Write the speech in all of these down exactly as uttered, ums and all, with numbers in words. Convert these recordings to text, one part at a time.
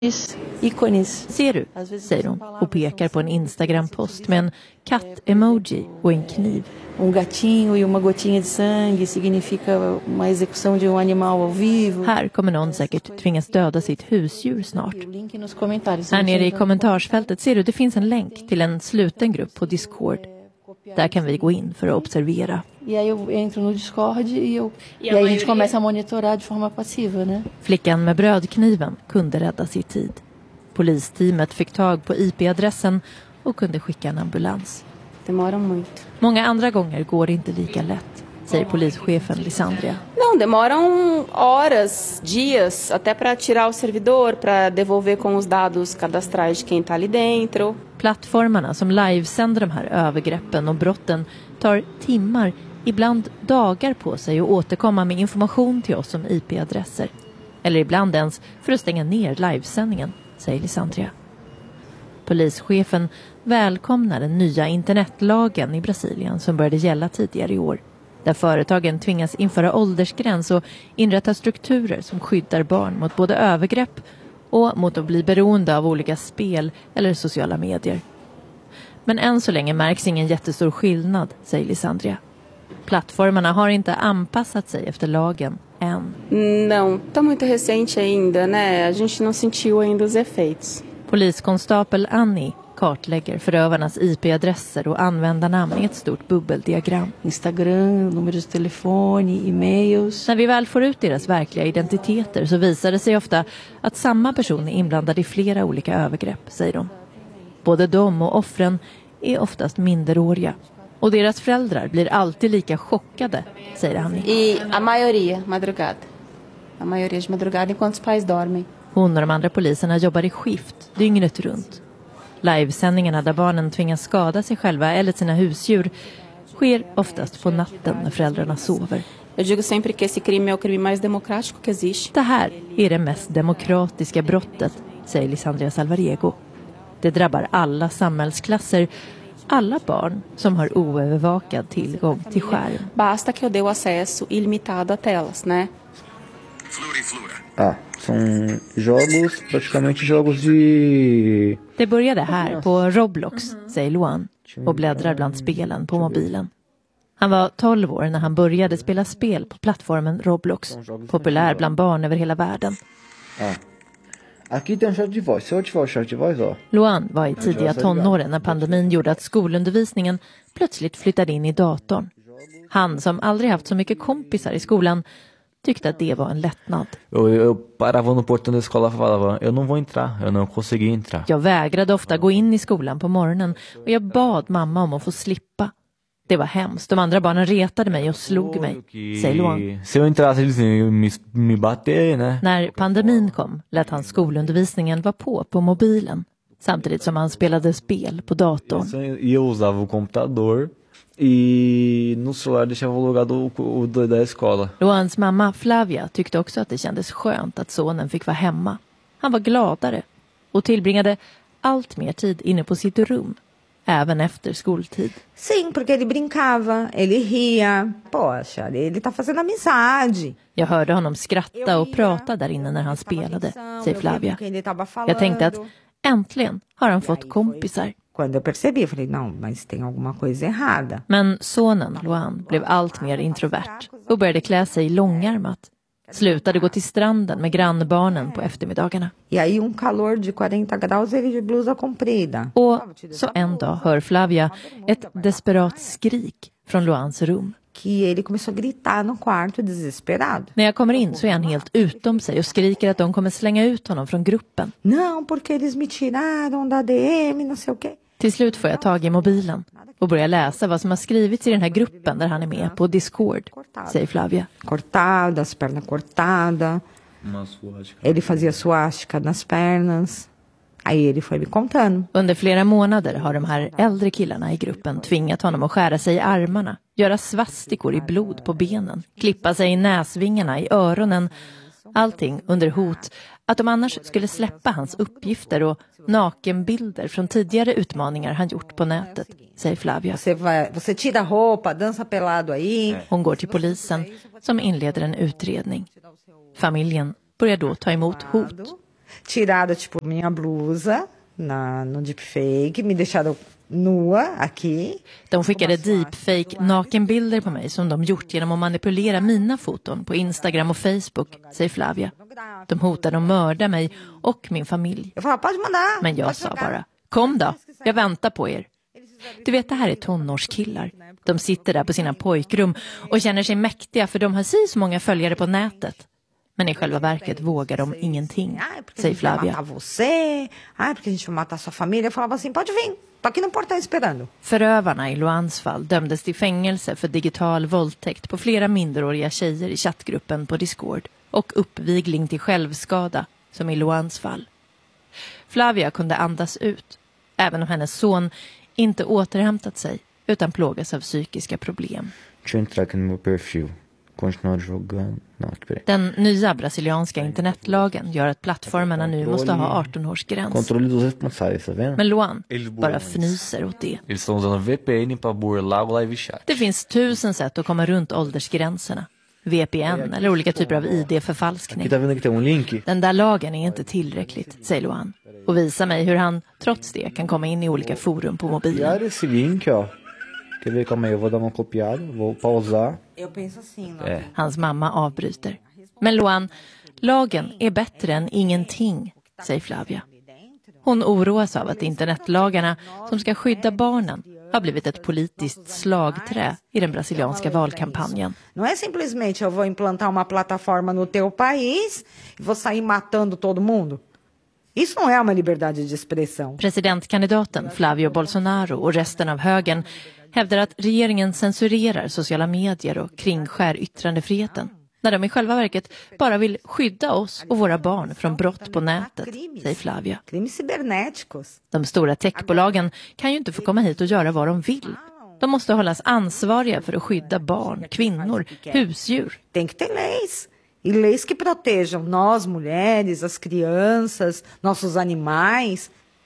Ícones. Ser du, säger hon och pekar på en Instagram-post med en katt-emoji och en kniv. Um gatinho e uma gotinha de sangue significa uma execução de um animal ao vivo. Här kommer någon säkert tvingas döda sitt husdjur snart. Här nere i kommentarsfältet ser du, det finns en länk till en sluten grupp på Discord. Där kan vi gå in för att observera. E aí eu entro no Discord e eu e aí a gente começa a monitorar de forma passiva, né? Flickan med brödkniven kunde rädda sitt tid. Polisteamet fick tag på I P-adressen och kunde skicka en ambulans. Demora muito. Många andra gånger går det inte lika lätt, säger polischefen Lisandria. Não, demoram horas, dias, até para tirar o servidor, para devolver com os dados cadastrais de quem está ali dentro. Plattformarna som livesänder de här övergreppen och brotten tar timmar, ibland dagar på sig att återkomma med information till oss om I P-adresser. Eller ibland ens för att stänga ner livesändningen, säger Lisandria. Polischefen välkomnar den nya internetlagen i Brasilien som började gälla tidigare i år. Där företagen tvingas införa åldersgräns och inrätta strukturer som skyddar barn mot både övergrepp och mot att bli beroende av olika spel eller sociala medier. Men än så länge märks ingen jättestor skillnad, säger Lisandria. Plattformarna har inte anpassat sig efter lagen än. Não, tá muito recente ainda, né? A gente não sentiu ainda os efeitos. Poliskonstapel Annie kartlägger förövarnas I P-adresser och användarnamn i ett stort bubbeldiagram. Instagram, nummer de telefone, e-mails. När vi väl får ut deras verkliga identiteter så visar det sig ofta att samma person är inblandad i flera olika övergrepp, säger de. Både de och offren är oftast minderåriga. Och deras föräldrar blir alltid lika chockade, säger Annie. E a maioria, madrugada. A maioria de madrugada enquanto os pais dormem. Hon och de andra poliserna jobbar i skift, dygnet runt. Livesändningarna där barnen tvingas skada sig själva eller sina husdjur sker oftast på natten när föräldrarna sover. Eu digo sempre que esse crime é o crime mais democrático que existe. Det här är det mest demokratiska brottet, säger Lisandria Salvarego. Det drabbar alla samhällsklasser, alla barn som har oövervakad tillgång till skärm. Basta que eu dê o acesso ilimitado a telas, né? Ah, são jogos, praticamente jogos de... Det började här på Roblox, säger Luan, och bläddrar bland spelen på mobilen. Han var tolv år när han började spela spel på plattformen Roblox, populär bland barn över hela världen. Ah. Aqui tem um chat de voz. Se eu ativar o chat de voz, ó. Luan var i tidiga tonåren när pandemin gjorde att skolundervisningen plötsligt flyttade in i datorn. Han som aldrig haft så mycket kompisar i skolan tyckte att det var en lättnad. Eu, eu parava no portão da escola och falava, eu não vou entrar, eu não consegui entrar. Jag vägrade ofta gå in i skolan på morgonen och jag bad mamma om att få slippa. Det var hemskt. De andra barnen retade mig och slog mig, säger Luan. Se eu entrasse, eles iam me, me bater, né? När pandemin kom lät han skolundervisningen vara på på mobilen, samtidigt som han spelade spel på datorn. E eu usava o computador e no celular deixava logado o da escola. Luans mamma Flavia tyckte också att det kändes skönt att sonen fick vara hemma. Han var gladare och tillbringade allt mer tid inne på sitt rum. Även efter skoltid. Sim, porque ele brincava, ele ria. Poxa, ele tá fazendo amizade. Jag hörde honom skratta och prata där inne när han spelade, säger Flavia. Jag tänkte att äntligen har han fått kompisar. Quando eu percebi, eu falei, não, mas tem alguma coisa errada. Men sonen, Luan, blev allt mer introvert och började klä sig långärmat. Slutade gå till stranden med grannbarnen på eftermiddagarna. E aí um calor de quarenta graus, ele de blusa comprida. Och så en dag hör Flavia ett desperat skrik från Luans rum. Que ele começou a gritar no quarto desesperado. När jag kommer in så är han helt utom sig och skriker att de kommer slänga ut honom från gruppen. Não, porque eles me tiraram da D M, não sei o quê. Till slut får jag tag i mobilen och börjar läsa vad som har skrivits i den här gruppen där han är med på Discord, säger Flavia. Cortada, as pernas cortadas. Ele fazia suástica nas pernas. Aí ele foi me contando. Under flera månader har de här äldre killarna i gruppen tvingat honom att skära sig i armarna, göra svastikor i blod på benen, klippa sig i näsvingarna, i öronen. Allting under hot att de annars skulle släppa hans uppgifter och nakenbilder från tidigare utmaningar han gjort på nätet, säger Flavia. Você vai, você tira roupa, dança pelado aí. Hon går till polisen som inleder en utredning. Familjen börjar då ta emot hot. tirado tipo minha blusa na, no deepfake, me deixado nua aqui. De skickade deepfake nakenbilder på mig som de gjort genom att manipulera mina foton på Instagram och Facebook, säger Flavia. De hotade att mörda mig och min familj. Men jag sa bara, kom då, jag väntar på er. Du vet, det här är tonårskillar. De sitter där på sina pojkrum och känner sig mäktiga för de har så många följare på nätet. Men i själva verket vågar de ingenting, säger Flavia. Förövarna i Luans fall dömdes till fängelse för digital våldtäkt på flera minderåriga tjejer i chattgruppen på Discord och uppvigling till självskada, som i Luans fall. Flavia kunde andas ut, även om hennes son inte återhämtat sig utan plågas av psykiska problem. Den nya brasilianska internetlagen gör att plattformarna nu måste ha arton-årsgräns. Men Luan bara fnyser åt det. Det finns tusen sätt att komma runt åldersgränserna. V P N eller olika typer av I D-förfalskning. Den där lagen är inte tillräckligt, säger Luan. Och visar mig hur han trots det kan komma in i olika forum på mobilen. Hans mamma avbryter. Men Luan, lagen är bättre än ingenting, säger Flavia. Hon oroas av att internetlagarna som ska skydda barnen har blivit ett politiskt slagträ i den brasilianska valkampanjen. Não é simplesmente eu vou implantar uma plataforma no teu país e vou sair matando todo mundo. Isso não é uma liberdade de expressão. Presidentkandidaten Flavio Bolsonaro och resten av högern hävdar att regeringen censurerar sociala medier och kringskär yttrandefriheten, när de i själva verket bara vill skydda oss och våra barn från brott på nätet, säger Flavia. De stora techbolagen kan ju inte få komma hit och göra vad de vill. De måste hållas ansvariga för att skydda barn, kvinnor, husdjur. Tem que ter leis. E leis que protejam nós, mulheres, as crianças, nossos animais.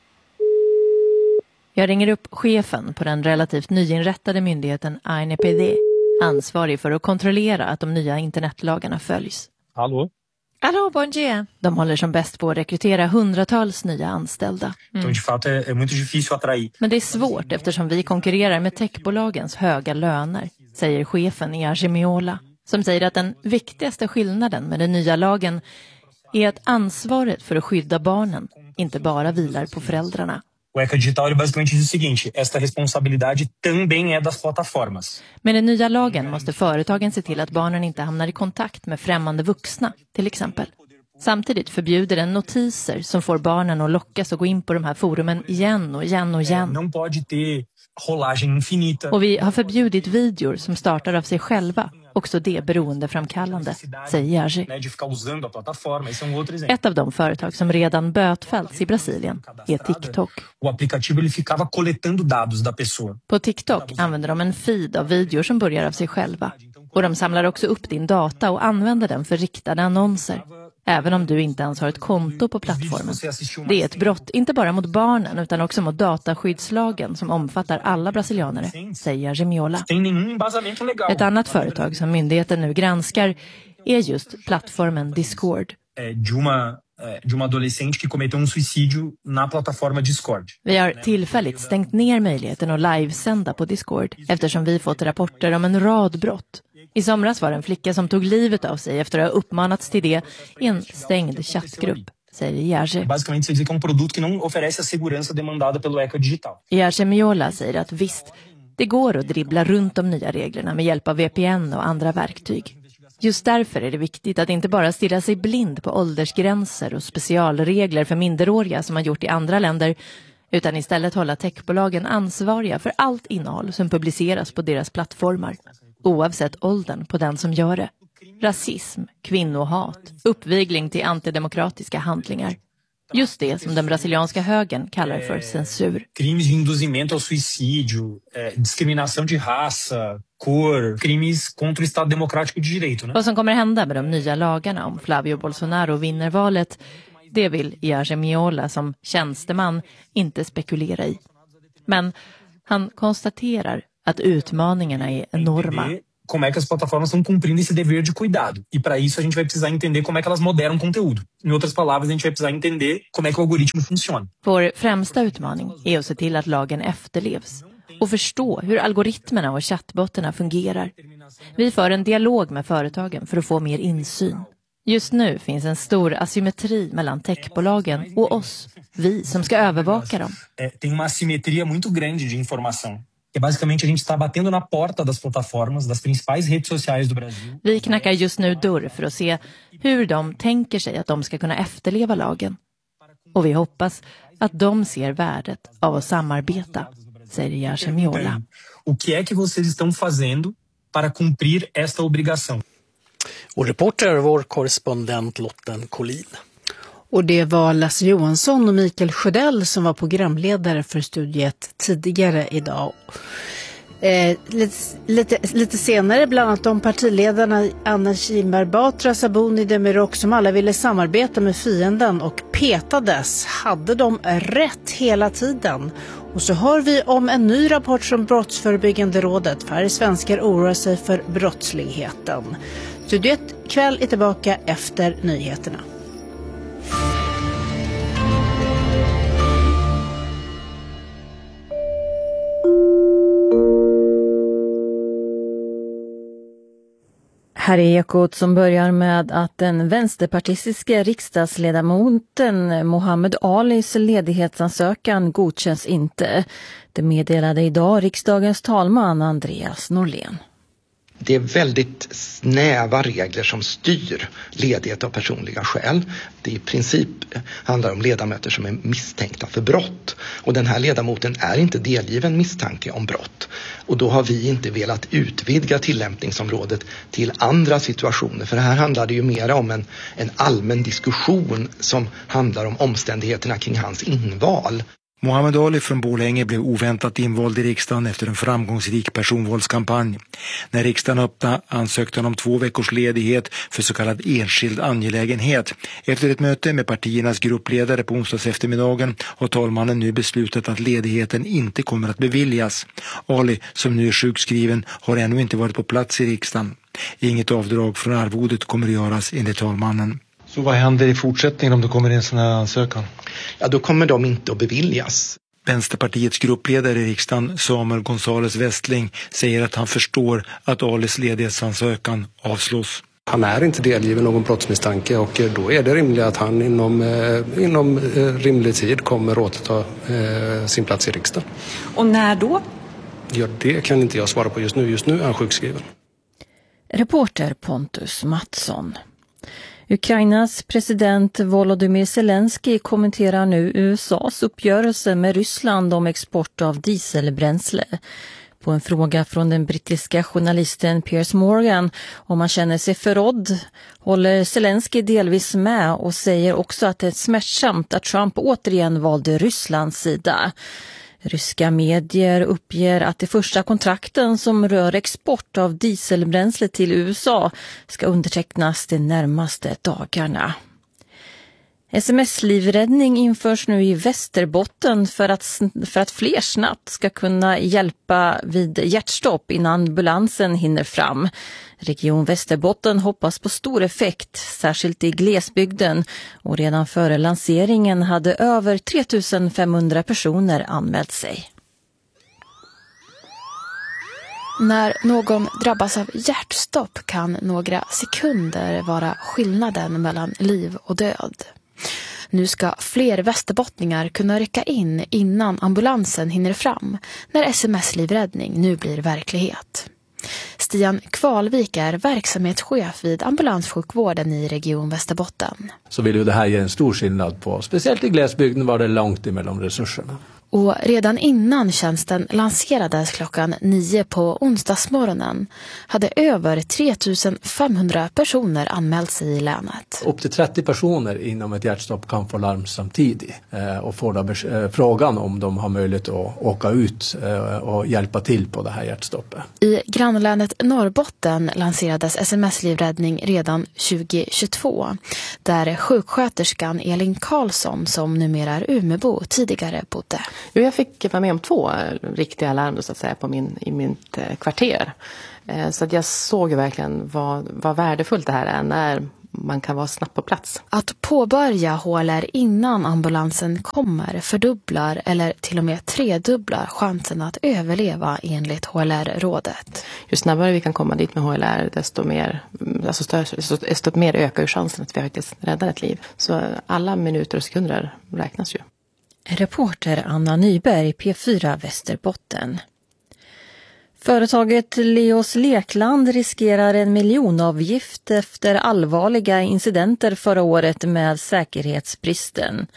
Jag ringer upp chefen på den relativt nyinrättade myndigheten A N P D, ansvarig för att kontrollera att de nya internetlagarna följs. Hallå? Hallå, bom dia. De håller som bäst på att rekrytera hundratals nya anställda. Mm. De fato är mycket difícil attrair. Men det är svårt eftersom vi konkurrerar med techbolagens höga löner, säger chefen i Argemiola, som säger att den viktigaste skillnaden med den nya lagen är att ansvaret för att skydda barnen inte bara vilar på föräldrarna. O ECA Digital är basicamente diz o seguinte, esta responsabilidade também é das plataformas. Med den nya lagen måste företagen se till att barnen inte hamnar i kontakt med främmande vuxna, till exempel. Samtidigt förbjuder den notiser som får barnen att lockas och gå in på de här forumen igen och igen och igen. Não pode ter rolagem infinita. Och vi har förbjudit videor som startar av sig själva, också det beroendeframkallande, säger Jerzy. Ett av de företag som redan bötfällts i Brasilien är TikTok. O aplicativo ele ficava coletando dados da pessoa. På TikTok använder de en feed av videor som börjar av sig själva. Och de samlar också upp din data och använder den för riktade annonser. Även om du inte ens har ett konto på plattformen. Det är ett brott, inte bara mot barnen utan också mot dataskyddslagen som omfattar alla brasilianare, säger Argemiola. Ett annat företag som myndigheten nu granskar är just plattformen Discord. de uma adolescente que cometeu um suicídio na plataforma Discord. Vi har tillfälligt stängt ner möjligheten att livesända på Discord eftersom vi fått rapporter om en rad brott. I somras var det en flicka som tog livet av sig efter att ha uppmanats till det i en stängd chattgrupp, säger Jerzy. Basicamente, det är um produto que não oferece a segurança demandada pelo ECA Digital. Jerzy Miola säger att visst, det går att dribbla runt de nya reglerna med hjälp av V P N och andra verktyg. Just därför är det viktigt att inte bara stirra sig blind på åldersgränser och specialregler för minderåriga som man gjort i andra länder, utan istället hålla techbolagen ansvariga för allt innehåll som publiceras på deras plattformar, oavsett åldern på den som gör det. Rasism, kvinnohat, uppvigling till antidemokratiska handlingar. Just det som den brasilianska högern kallar för censur. Crimes de induzimento ao suicídio, diskriminação de raça, cor, crimes contra o Estado Democrático de Direito. Vad som kommer hända med de nya lagarna om Flavio Bolsonaro vinner valet, det vill Jerzy Miola som tjänsteman inte spekulera i. Men han konstaterar att utmaningarna är enorma. como é que as plataformas estão cumprindo esse dever de cuidado. E para isso a gente vai precisar entender como é que elas moderam conteúdo. Em outras palavras, a gente vai precisar entender como é que o algoritmo funciona. Vår främsta utmaning är att se till att lagen efterlevs och förstå hur algoritmerna och chattbotterna fungerar. Vi för en dialog med företagen för att få mer insyn. Just nu finns en stor asymmetri mellan techbolagen och oss, vi som ska övervaka dem. Tem uma assimetria muito grande de informação. Que basicamente a gente está batendo na porta das plataformas, das principais redes sociais do Brasil. Vi knackar just nu dörr för att se hur de tänker sig att de ska kunna efterleva lagen. Och vi hoppas att de ser värdet av att samarbeta, säger Jasia Miola. O que é que vocês estão fazendo para cumprir esta obrigação? Och reporter vår korrespondent Lotten Collin. Och det var Lasse Johansson och Mikael Sjödell som var programledare för studiet tidigare idag. Eh, lite, lite, lite senare bland annat de partiledarna Anna Kinberg Batra, Sabuni Demirok som alla ville samarbeta med fienden och petades. Hade de rätt hela tiden? Och så hör vi om en ny rapport från Brottsförebyggande rådet. Färre svenskar oroar sig för brottsligheten. Studiet kväll är tillbaka efter nyheterna. Här är Ekot som börjar med att den vänsterpartistiska riksdagsledamoten Mohammed Alis ledighetsansökan godkänns inte. Det meddelade idag riksdagens talman Andreas Norlén. Det är väldigt snäva regler som styr ledighet av personliga skäl. Det i princip handlar om ledamöter som är misstänkta för brott. Och den här ledamoten är inte delgiven misstanke om brott. Och då har vi inte velat utvidga tillämpningsområdet till andra situationer. För här handlar det ju mer om en, en allmän diskussion som handlar om omständigheterna kring hans inval. Mohammed Ali från Borlänge blev oväntat invald i riksdagen efter en framgångsrik personvalskampanj. När riksdagen öppnade ansökte han om två veckors ledighet för så kallad enskild angelägenhet. Efter ett möte med partiernas gruppledare på onsdags eftermiddagen har talmannen nu beslutat att ledigheten inte kommer att beviljas. Ali, som nu är sjukskriven, har ännu inte varit på plats i riksdagen. Inget avdrag från arvodet kommer att göras enligt talmannen. Så vad händer i fortsättningen om det kommer in en sån här ansökan? Ja, då kommer de inte att beviljas. Vänsterpartiets gruppledare i riksdagen, Samuel Gonzales Westling, säger att han förstår att Alis ledighetsansökan avslås. Han är inte delgiven någon brottsmisstanke och då är det rimligt att han inom, eh, inom eh, rimlig tid kommer återta eh, sin plats i riksdagen. Och när då? Ja, det kan inte jag svara på just nu. Just nu är han sjukskriven. Reporter Pontus Mattsson. Ukrainas president Volodymyr Zelensky kommenterar nu U S A:s uppgörelse med Ryssland om export av dieselbränsle. På en fråga från den brittiska journalisten Piers Morgan om han känner sig förrådd håller Zelensky delvis med och säger också att det är smärtsamt att Trump återigen valde Rysslands sida. Ryska medier uppger att de första kontrakten som rör export av dieselbränsle till U S A ska undertecknas de närmaste dagarna. Sms-livräddning införs nu i Västerbotten för att, för att fler snabbt ska kunna hjälpa vid hjärtstopp innan ambulansen hinner fram. Region Västerbotten hoppas på stor effekt, särskilt i glesbygden, och redan före lanseringen hade över tre tusen femhundra personer anmält sig. När någon drabbas av hjärtstopp kan några sekunder vara skillnaden mellan liv och död. Nu ska fler västerbottningar kunna rycka in innan ambulansen hinner fram när sms-livräddning nu blir verklighet. Stian Kvalvik är verksamhetschef vid ambulanssjukvården i Region Västerbotten. Så vill ju det här ge en stor skillnad på, speciellt i glesbygden var det långt emellan resurserna. Och redan innan tjänsten lanserades klockan nio på onsdagsmorgonen hade över tre tusen femhundra personer anmält sig i länet. Upp till trettio personer inom ett hjärtstopp kan få larm samtidigt eh, och få då, eh, frågan om de har möjlighet att åka ut eh, och hjälpa till på det här hjärtstoppet. I grannlänet Norrbotten lanserades sms-livräddning redan tjugohundratjugotvå där sjuksköterskan Elin Karlsson, som numera är Umebo, tidigare bodde. Jo, jag fick vara med om två riktiga larm så att säga, på min, i mitt kvarter. Så att jag såg ju verkligen vad, vad värdefullt det här är när man kan vara snabbt på plats. Att påbörja H L R innan ambulansen kommer fördubblar eller till och med tredubblar chansen att överleva enligt H L R-rådet. Ju snabbare vi kan komma dit med H L R, desto mer, alltså större, desto mer ökar ju chansen att vi faktiskt räddar ett liv. Så alla minuter och sekunder räknas ju. Reporter Anna Nyberg, P fyra Västerbotten. Företaget Leos Lekland riskerar en miljonavgift efter allvarliga incidenter förra året med säkerhetsbristen.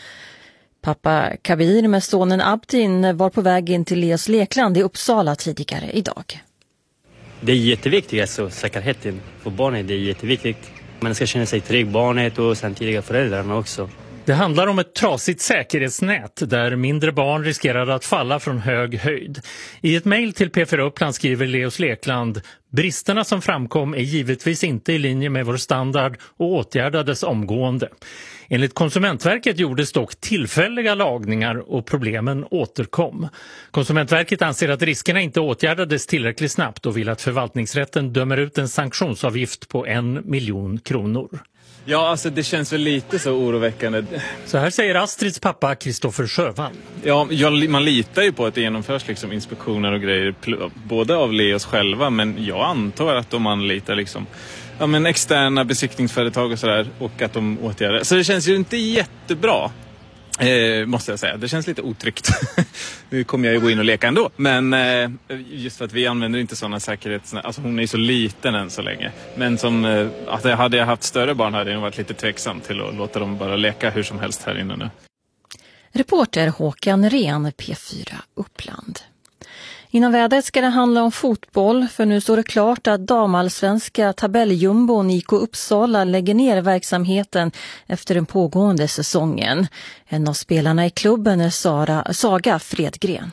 Pappa Kabir med sonen Abdin var på väg in till Leos Lekland i Uppsala tidigare idag. Det är jätteviktigt, alltså säkerheten för barnet, det är jätteviktigt. Man ska känna sig trygg, barnet och samtidigt föräldrarna också. Det handlar om ett trasigt säkerhetsnät där mindre barn riskerar att falla från hög höjd. I ett mejl till P fyra Uppland skriver Leos Lekland: bristerna som framkom är givetvis inte i linje med vår standard och åtgärdades omgående. Enligt Konsumentverket gjordes dock tillfälliga lagningar och problemen återkom. Konsumentverket anser att riskerna inte åtgärdades tillräckligt snabbt och vill att förvaltningsrätten dömer ut en sanktionsavgift på en miljon kronor. Ja, alltså det känns väl lite så oroväckande. Så här säger Astrids pappa Kristoffer Sjövall. Ja, jag, man litar ju på att det genomförs liksom inspektioner och grejer, både av Leos själva, men jag antar att de anlitar liksom, ja, men externa besiktningsföretag och sådär, och att de åtgärdar. Så det känns ju inte jättebra. Eh, måste jag säga. Det känns lite otryggt. Nu kommer jag ju gå in och leka ändå. Men eh, just för att vi använder inte sådana säkerhets... Alltså hon är ju så liten än så länge. Men som eh, att jag hade jag haft större barn hade jag varit lite tveksam till att låta dem bara leka hur som helst här inne nu. Reporter Håkan Ren, P fyra Uppland. Inom vädret ska det handla om fotboll, för nu står det klart att damallsvenska tabelljumbon I K Uppsala lägger ner verksamheten efter den pågående säsongen. En av spelarna i klubben är Sara, Saga Fredgren.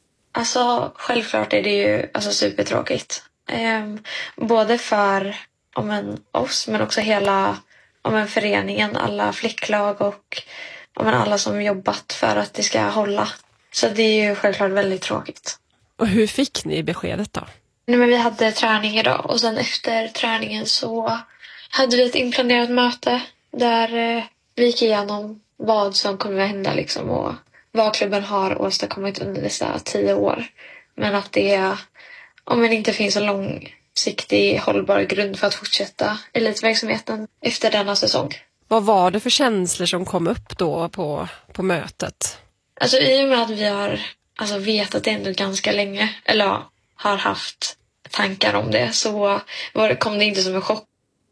Alltså självklart är det ju alltså, supertråkigt. Ehm, både för om en, oss men också hela om en föreningen, alla flicklag och om en, alla som jobbat för att det ska hålla. Så det är ju självklart väldigt tråkigt. Och hur fick ni beskedet då? Nej, men vi hade träning idag och sen efter träningen så hade vi ett inplanerat möte där eh, vi gick igenom vad som kommer att hända liksom, och vad klubben har åstadkommit under dessa tio år. Men att det om det inte finns en långsiktig hållbar grund för att fortsätta elitverksamheten efter denna säsong. Vad var det för känslor som kom upp då på, på mötet? Alltså i och med att vi har alltså, vetat det ändå ganska länge, eller ja, har haft tankar om det, så var det, kom det inte som en chock.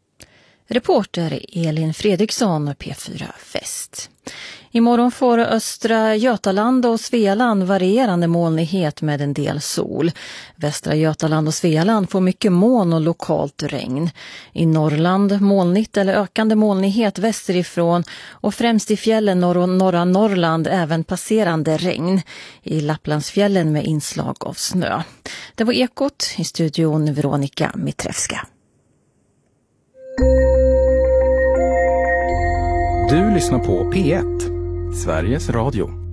Reporter Elin Fredriksson, P fyra Väst. Imorgon får östra Götaland och Svealand varierande molnighet med en del sol. Västra Götaland och Svealand får mycket moln och lokalt regn. I Norrland molnigt eller ökande molnighet västerifrån och främst i fjällen norr och norra Norrland även passerande regn. I Lapplandsfjällen med inslag av snö. Det var Ekot, i studion Veronica Mitrevska. Du lyssnar på P ett, Sveriges Radio.